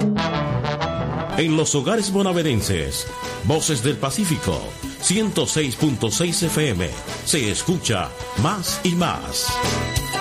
En los hogares bonaerenses, Voces del Pacífico, 106.6 FM, se escucha más y más.